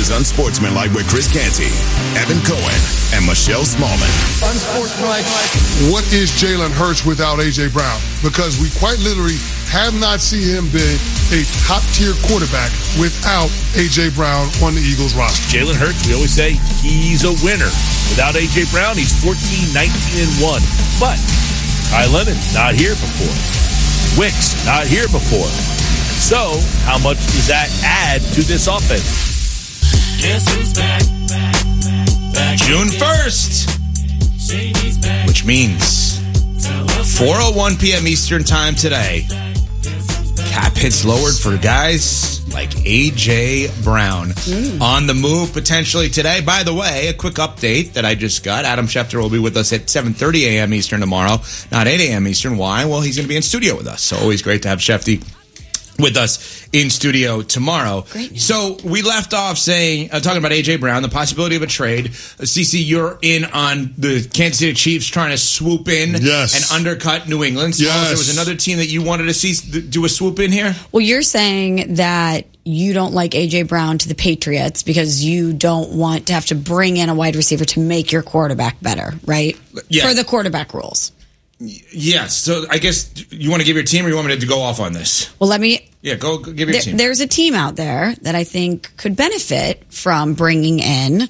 is Unsportsmanlike with Chris Canty, Evan Cohen, and Michelle Smallman. Unsportsmanlike. What is Jalen Hurts without A.J. Brown? Because we quite literally have not seen him be a top-tier quarterback without A.J. Brown on the Eagles roster. Jalen Hurts, we always say he's a winner. Without A.J. Brown, he's 14, 19-1. But Ty Lemon, not here before. Wicks, not here before. So, how much does that add to this offense? Guess who's back? June 1st, which means 4:01 p.m. Eastern time today. Cap hits lowered for guys like A.J. Brown. On the move potentially today. By the way, a quick update that I just got. Adam Schefter will be with us at 7:30 a.m. Eastern tomorrow, not 8 a.m. Eastern. Why? Well, he's going to be in studio with us. So always great to have Schefty with us in studio tomorrow. Great. So we left off saying, talking about A.J. Brown, the possibility of a trade. CC, you're in on the Kansas City Chiefs trying to swoop in and undercut New England. So there was another team that you wanted to see do a swoop in here? Well, you're saying that you don't like A.J. Brown to the Patriots because you don't want to have to bring in a wide receiver to make your quarterback better, right? Yeah. For the quarterback rules. Yes. So I guess you want to give your team or you want me to go off on this? Well, let me... Yeah, go give your team. There's a team out there that I think could benefit from bringing in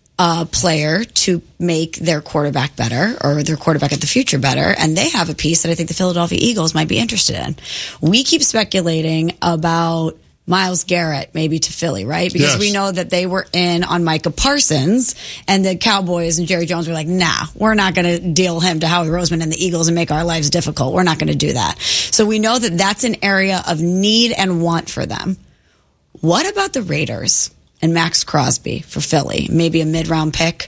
a player to make their quarterback better or their quarterback of the future better, and they have a piece that I think the Philadelphia Eagles might be interested in. We keep speculating about Myles Garrett maybe to Philly, right? Because we know that they were in on Micah Parsons, and the Cowboys and Jerry Jones were like, nah, we're not going to deal him to Howie Roseman and the Eagles and make our lives difficult. We're not going to do that. So we know that that's an area of need and want for them. What about the Raiders and Max Crosby for Philly? Maybe a mid-round pick.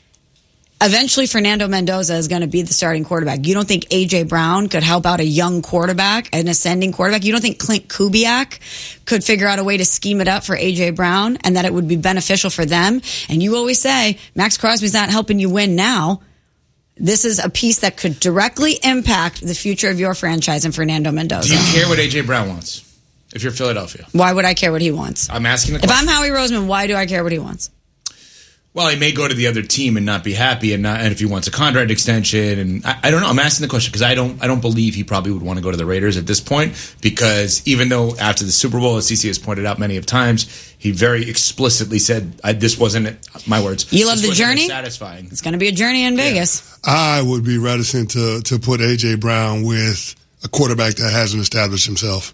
Eventually, Fernando Mendoza is going to be the starting quarterback. You don't think A.J. Brown could help out a young quarterback, an ascending quarterback? You don't think Clint Kubiak could figure out a way to scheme it up for A.J. Brown and that it would be beneficial for them? And you always say, Max Crosby's not helping you win now. This is a piece that could directly impact the future of your franchise and Fernando Mendoza. Do you care what A.J. Brown wants if you're Philadelphia? Why would I care what he wants? I'm asking the question. If I'm Howie Roseman, why do I care what he wants? Well, he may go to the other team and not be happy, and if he wants a contract extension, and I don't know. I'm asking the question because I don't believe he probably would want to go to the Raiders at this point. Because even though after the Super Bowl, as CC has pointed out many of times, he very explicitly said, "This wasn't my words." You love the journey. Satisfying. It's going to be a journey in Vegas. I would be reticent to put A.J. Brown with a quarterback that hasn't established himself.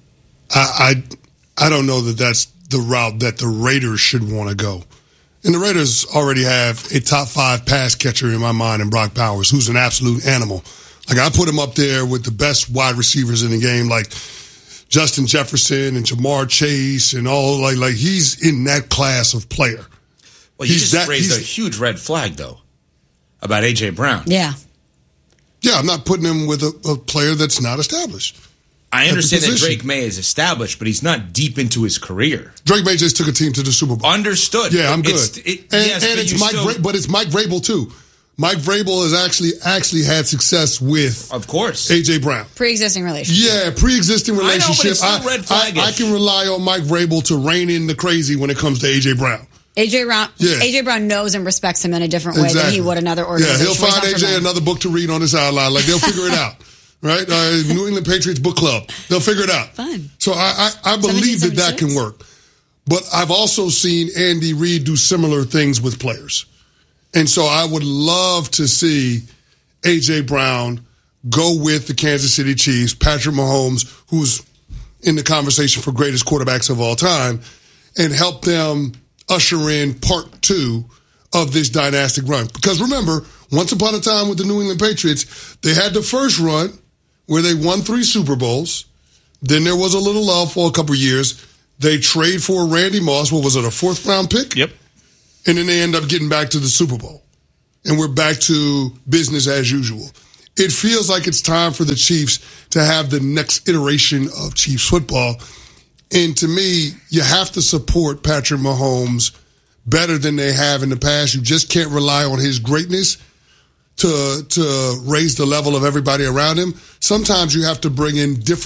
I don't know that that's the route that the Raiders should want to go. And the Raiders already have a top 5 pass catcher in my mind in Brock Bowers, who's an absolute animal. Like, I put him up there with the best wide receivers in the game, like Justin Jefferson and Jamar Chase and all. Like he's in that class of player. Well, you just raised a huge red flag, though, about A.J. Brown. Yeah. Yeah, I'm not putting him with a player that's not established. I understand that Drake May is established, but he's not deep into his career. Drake May just took a team to the Super Bowl. Understood. Yeah, I'm good. It's Mike Vrabel too. Mike Vrabel has actually had success with, of course, A.J. Brown. Pre-existing relationship. Yeah, pre-existing relationship. I know, but it's still red flag-ish. I can rely on Mike Vrabel to rein in the crazy when it comes to A.J. Brown. A.J. Brown knows and respects him in a different way than he would another organization. Yeah, he'll find A.J. another book to read on the sideline. Like, they'll figure it out. Right? New England Patriots Book Club. They'll figure it out. Fun. So I believe that can work. But I've also seen Andy Reid do similar things with players. And so I would love to see A.J. Brown go with the Kansas City Chiefs, Patrick Mahomes, who's in the conversation for greatest quarterbacks of all time, and help them usher in part 2 of this dynastic run. Because remember, once upon a time with the New England Patriots, they had the first run where they won 3 Super Bowls. Then there was a little lull for a couple of years. They trade for Randy Moss. What was it, a 4th-round pick? Yep. And then they end up getting back to the Super Bowl. And we're back to business as usual. It feels like it's time for the Chiefs to have the next iteration of Chiefs football. And to me, you have to support Patrick Mahomes better than they have in the past. You just can't rely on his greatness to raise the level of everybody around him. Sometimes you have to bring in different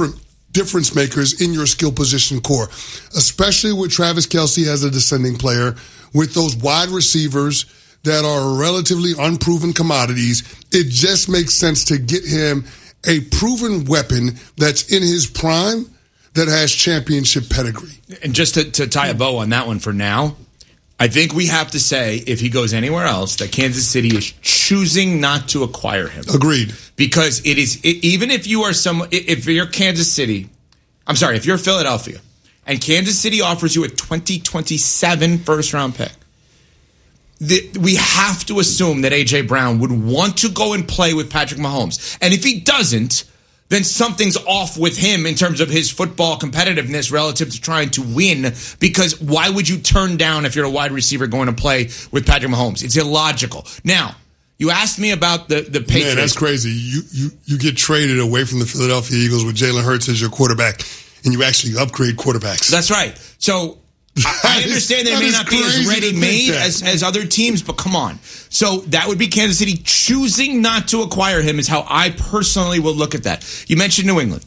difference makers in your skill position core, especially with Travis Kelce as a descending player, with those wide receivers that are relatively unproven commodities. It just makes sense to get him a proven weapon that's in his prime that has championship pedigree. And just to tie a bow on that one for now, I think we have to say, if he goes anywhere else, that Kansas City is choosing not to acquire him. Agreed. Because even if you are if you're Kansas City, if you're Philadelphia, and Kansas City offers you a 2027 first-round pick, we have to assume that A.J. Brown would want to go and play with Patrick Mahomes. And if he doesn't, then something's off with him in terms of his football competitiveness relative to trying to win. Because why would you turn down, if you're a wide receiver, going to play with Patrick Mahomes? It's illogical. Now, you asked me about the Patriots. Man, that's crazy. You get traded away from the Philadelphia Eagles with Jalen Hurts as your quarterback, and you actually upgrade quarterbacks. That's right. So I understand they may not be as ready-made as other teams, but come on. So that would be Kansas City choosing not to acquire him is how I personally will look at that. You mentioned New England.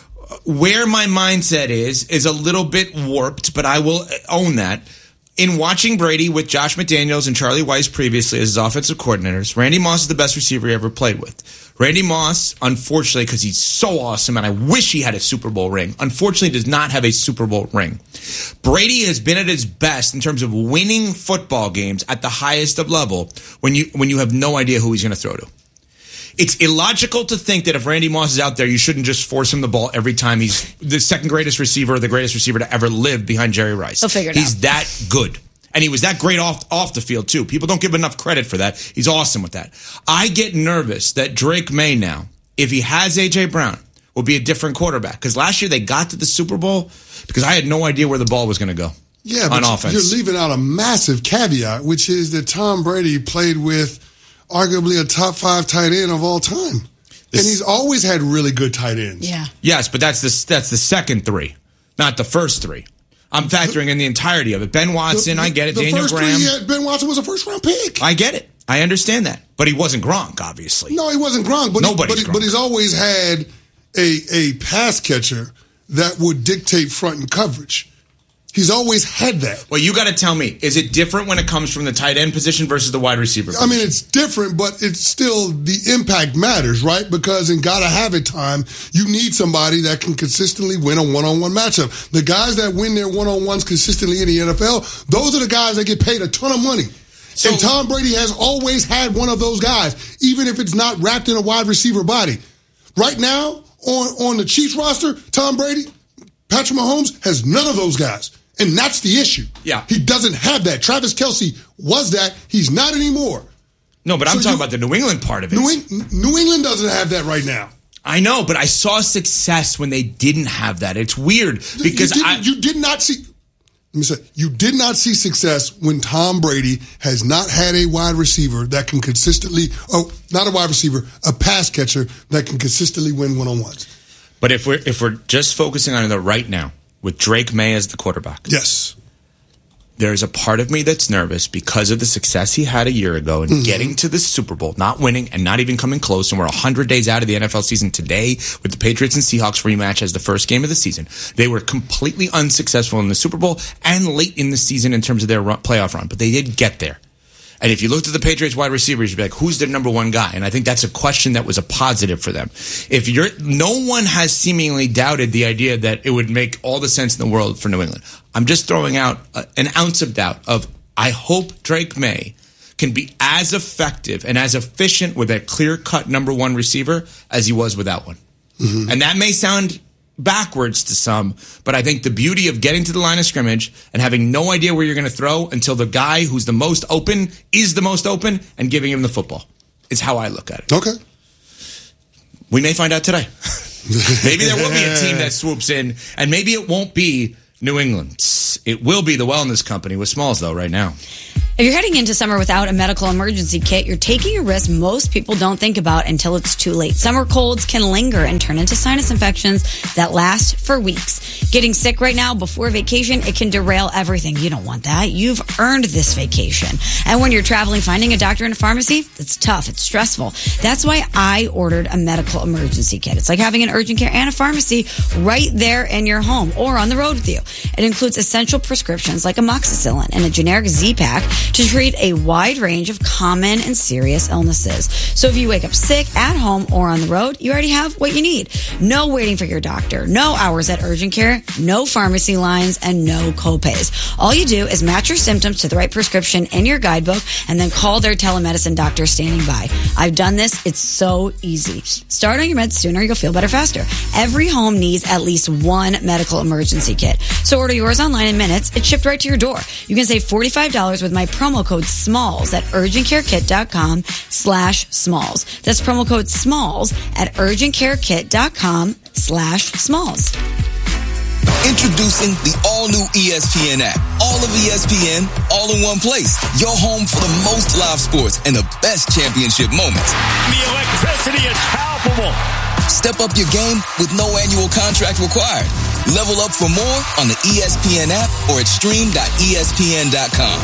Where my mindset is a little bit warped, but I will own that. In watching Brady with Josh McDaniels and Charlie Weiss previously as his offensive coordinators, Randy Moss is the best receiver he ever played with. Randy Moss, unfortunately, because he's so awesome, and I wish he had a Super Bowl ring, unfortunately does not have a Super Bowl ring. Brady has been at his best in terms of winning football games at the highest of level when you have no idea who he's going to throw to. It's illogical to think that if Randy Moss is out there, you shouldn't just force him the ball every time he's the second greatest receiver or the greatest receiver to ever live behind Jerry Rice. He'll figure it He's out. that good. And he was that great off the field, too. People don't give enough credit for that. He's awesome with that. I get nervous that Drake May now, if he has A.J. Brown, will be a different quarterback. Because last year they got to the Super Bowl because I had no idea where the ball was going to go on offense. You're leaving out a massive caveat, which is that Tom Brady played with arguably a top 5 tight end of all time. And he's always had really good tight ends. Yeah. Yes, but that's the second 3, not the first 3. I'm factoring in the entirety of it. Ben Watson, I get it. Daniel Graham. Ben Watson was a first-round pick. I get it. I understand that. But he wasn't Gronk, obviously. No, he wasn't Gronk. But he's always had a pass catcher that would dictate front and coverage. He's always had that. Well, you got to tell me, is it different when it comes from the tight end position versus the wide receiver position? I mean, it's different, but it's still the impact matters, right? Because in gotta have it time, you need somebody that can consistently win a one-on-one matchup. The guys that win their one-on-ones consistently in the NFL, those are the guys that get paid a ton of money. So, and Tom Brady has always had one of those guys, even if it's not wrapped in a wide receiver body. Right now, on the Chiefs roster, Tom Brady, Patrick Mahomes has none of those guys. And that's the issue. Yeah. He doesn't have that. Travis Kelce was that. He's not anymore. No, but I'm talking about the New England part of it. New England doesn't have that right now. I know, but I saw success when they didn't have that. It's weird because you did not see. Let me say, you did not see success when Tom Brady has not had a wide receiver that can consistently. Oh, not a wide receiver, a pass catcher that can consistently win one-on-ones. But if we're just focusing on it right now, with Drake May as the quarterback. Yes. There's a part of me that's nervous because of the success he had a year ago and getting to the Super Bowl, not winning and not even coming close. And we're 100 days out of the NFL season today with the Patriots and Seahawks rematch as the first game of the season. They were completely unsuccessful in the Super Bowl and late in the season in terms of their playoff run, but they did get there. And if you looked at the Patriots wide receivers, you'd be like, who's their number one guy? And I think that's a question that was a positive for them. No one has seemingly doubted the idea that it would make all the sense in the world for New England. I'm just throwing out an ounce of doubt of, I hope Drake May can be as effective and as efficient with a clear-cut number one receiver as he was without one. Mm-hmm. And that may sound backwards to some, but I think the beauty of getting to the line of scrimmage and having no idea where you're going to throw until the guy who's the most open is the most open and giving him the football is how I look at it. Okay. We may find out today. Maybe there will be a team that swoops in, and maybe it won't be New England. It will be the Wellness Company with Smalls, though, right now. If you're heading into summer without a medical emergency kit, you're taking a risk most people don't think about until it's too late. Summer colds can linger and turn into sinus infections that last for weeks. Getting sick right now before vacation, it can derail everything. You don't want that. You've earned this vacation. And when you're traveling, finding a doctor in a pharmacy, it's tough. It's stressful. That's why I ordered a medical emergency kit. It's like having an urgent care and a pharmacy right there in your home or on the road with you. It includes essential prescriptions like amoxicillin and a generic Z-Pack to treat a wide range of common and serious illnesses. So if you wake up sick at home or on the road, you already have what you need. No waiting for your doctor, no hours at urgent care, no pharmacy lines, and no copays. All you do is match your symptoms to the right prescription in your guidebook and then call their telemedicine doctor standing by. I've done this. It's so easy. Start on your meds sooner. You'll feel better faster. Every home needs at least one medical emergency kit. So order yours online in minutes. It's shipped right to your door. You can save $45 with my promo code SMALLS at urgentcarekit.com/smalls. That's promo code SMALLS at urgentcarekit.com/smalls. Introducing the all-new ESPN app. All of ESPN, all in one place. Your home for the most live sports and the best championship moments. The electricity is palpable. Step up your game with no annual contract required. Level up for more on the ESPN app or at stream.espn.com.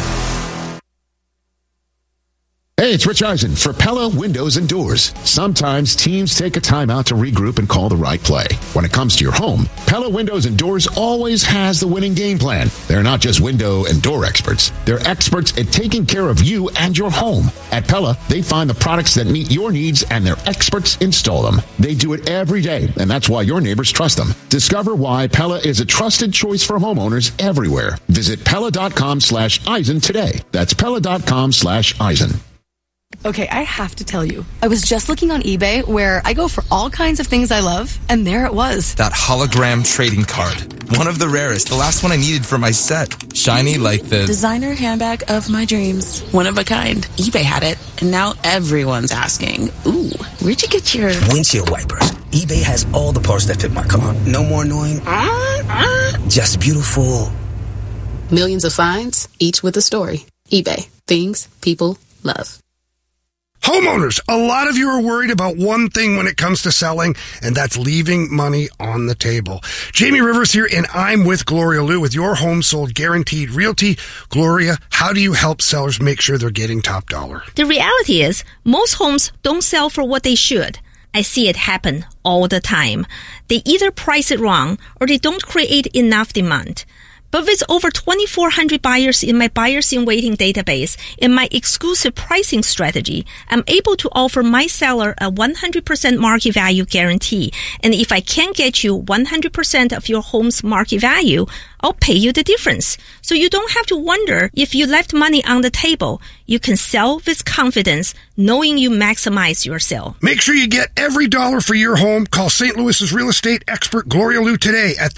Hey, it's Rich Eisen for Pella Windows and Doors. Sometimes teams take a timeout to regroup and call the right play. When it comes to your home, Pella Windows and Doors always has the winning game plan. They're not just window and door experts. They're experts at taking care of you and your home. At Pella, they find the products that meet your needs and their experts install them. They do it every day, and that's why your neighbors trust them. Discover why Pella is a trusted choice for homeowners everywhere. Visit Pella.com/Eisen today. That's Pella.com/Eisen. Okay, I have to tell you, I was just looking on eBay where I go for all kinds of things I love, and there it was. That hologram trading card. One of the rarest. The last one I needed for my set. Shiny like the designer handbag of my dreams. One of a kind. eBay had it, and now everyone's asking, ooh, where'd you get your windshield wipers? eBay has all the parts that fit my car. No more annoying. Just beautiful. Millions of finds, each with a story. eBay. Things people love. Homeowners, a lot of you are worried about one thing when it comes to selling, and that's leaving money on the table. Jamie Rivers here, and I'm with Gloria Liu with Your Home Sold Guaranteed Realty. Gloria, how do you help sellers make sure they're getting top dollar? The reality is, most homes don't sell for what they should. I see it happen all the time. They either price it wrong, or they don't create enough demand. But with over 2,400 buyers in my Buyers in Waiting database and my exclusive pricing strategy, I'm able to offer my seller a 100% market value guarantee. And if I can't get you 100% of your home's market value, I'll pay you the difference. So you don't have to wonder if you left money on the table. You can sell with confidence, knowing you maximize your sale. Make sure you get every dollar for your home. Call St. Louis's real estate expert Gloria Liu today at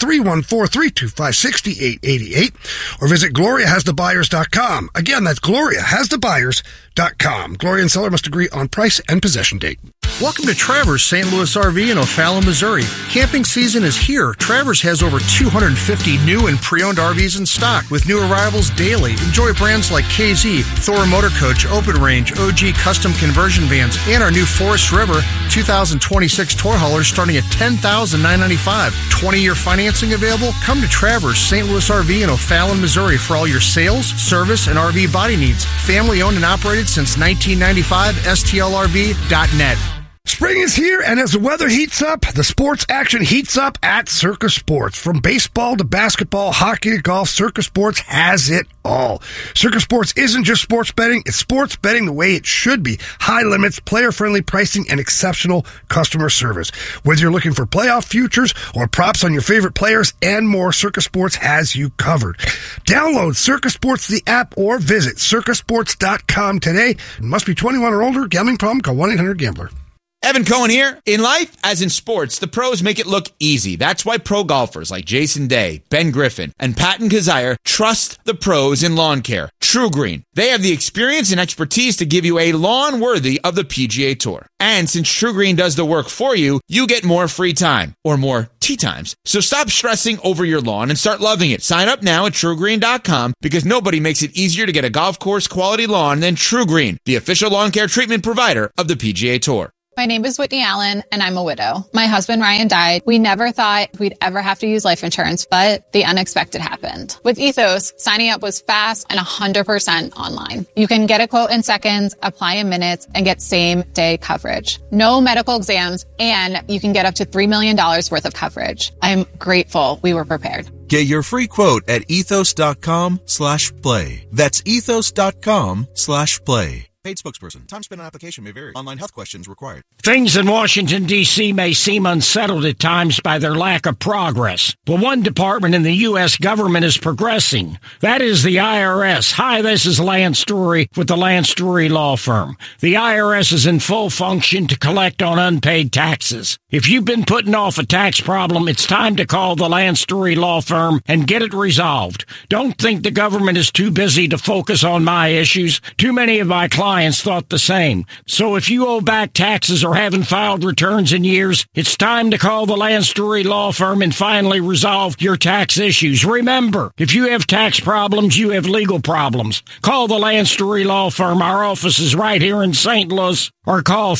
314-325-6888 or visit GloriaHasTheBuyers.com. Again, that's GloriaHasTheBuyers.com. Gloria and seller must agree on price and possession date. Welcome to Travers St. Louis RV in O'Fallon, Missouri. Camping season is here. Travers has over 250 new and pre-owned RVs in stock with new arrivals daily. Enjoy brands like KZ, Thor Motor Coach, Open Range, OG Custom Conversion Vans, and our new Forest River 2026 tour haulers starting at $10,995. 20-year financing available? Come to Travers St. Louis RV in O'Fallon, Missouri for all your sales, service, and RV body needs. Family owned and operated since 1995. STLRV.net. Spring is here, and as the weather heats up, the sports action heats up at Circus Sports. From baseball to basketball, hockey to golf, Circus Sports has it all. Circus Sports isn't just sports betting, it's sports betting the way it should be. High limits, player-friendly pricing, and exceptional customer service. Whether you're looking for playoff futures or props on your favorite players and more, Circus Sports has you covered. Download Circus Sports, the app, or visit circusports.com today. It must be 21 or older. Gambling problem? Call 1-800-GAMBLER. Evan Cohen here. In life, as in sports, the pros make it look easy. That's why pro golfers like Jason Day, Ben Griffin, and Patton Kazire trust the pros in lawn care. True Green. They have the experience and expertise to give you a lawn worthy of the PGA Tour. And since True Green does the work for you, you get more free time, or more tee times. So stop stressing over your lawn and start loving it. Sign up now at TrueGreen.com because nobody makes it easier to get a golf course quality lawn than TrueGreen, the official lawn care treatment provider of the PGA Tour. My name is Whitney Allen, and I'm a widow. My husband, Ryan, died. We never thought we'd ever have to use life insurance, but the unexpected happened. With Ethos, signing up was fast and 100% online. You can get a quote in seconds, apply in minutes, and get same-day coverage. No medical exams, and you can get up to $3 million worth of coverage. I'm grateful we were prepared. Get your free quote at ethos.com/play. That's ethos.com/play. Paid spokesperson. Time spent on application may vary. Online health questions required. Things in Washington, D.C. may seem unsettled at times by their lack of progress. But one department in the U.S. government is progressing. That is the IRS. Hi, this is Lance Story with the Lance Story Law Firm. The IRS is in full function to collect on unpaid taxes. If you've been putting off a tax problem, it's time to call the Lance Story Law Firm and get it resolved. Don't think the government is too busy to focus on my issues. Too many of my clients thought the same. So if you owe back taxes or haven't filed returns in years, it's time to call the Lance Story Law Firm and finally resolve your tax issues. Remember, if you have tax problems, you have legal problems. Call the Lance Story Law Firm. Our office is right here in St. Louis. Or call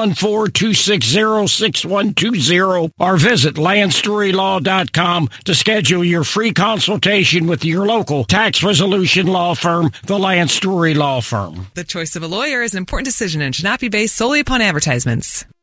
314-260-6120 or visit LanceStoryLaw.com to schedule your free consultation with your local tax resolution law firm, the Lance Story Law Firm. The choice of a lawyer is an important decision and should not be based solely upon advertisements.